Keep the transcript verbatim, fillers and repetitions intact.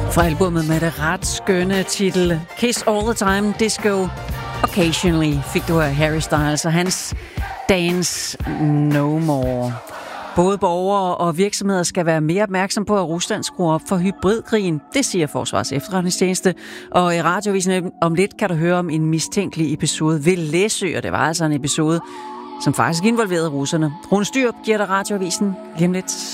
Fra albumet med det ret skønne titel Kiss All The Time, Disco Occasionally, fik du af Harry Styles og hans Dance No More. Både borgere og virksomheder skal være mere opmærksom på, at Rusland skruer op for hybridkrigen. Det siger Forsvars Efterretningstjeneste. Og i Radioavisen om lidt kan du høre om en mistænkelig episode ved Læsø, og det var altså en episode, som faktisk involverede russerne. Rune Styrup giver dig Radioavisen lige om lidt.